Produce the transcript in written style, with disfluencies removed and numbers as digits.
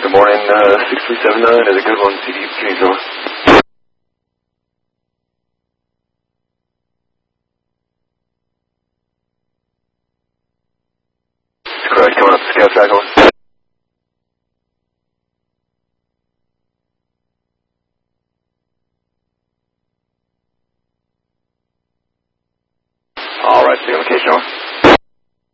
Good morning, 6379 is a good one, CD Kingsville. Correct, coming up the scout track on. Alright, see you on location on.